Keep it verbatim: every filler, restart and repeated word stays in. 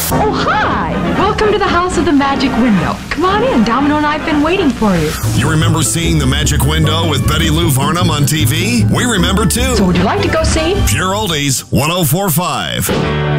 Oh, hi! Welcome to the House of the Magic Window. Come on in. Domino and I have been waiting for you. You remember seeing The Magic Window with Betty Lou Varnum on T V? We remember too. So would you like to go see? Pure Oldies, one oh four point five.